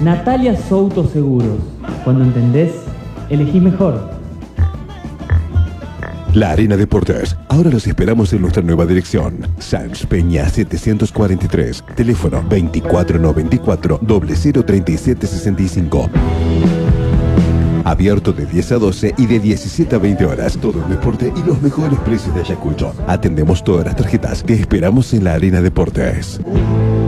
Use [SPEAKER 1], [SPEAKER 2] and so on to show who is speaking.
[SPEAKER 1] Natalia Souto Seguros. Cuando entendés, elegís mejor.
[SPEAKER 2] La Arena Deportes. Ahora los esperamos en nuestra nueva dirección. Sanz Peña 743. Teléfono 2494 003765. Abierto de 10 a 12 y de 17 a 20 horas. Todo el deporte y los mejores precios de Ayacucho. Atendemos todas las tarjetas. Te esperamos en la Arena Deportes.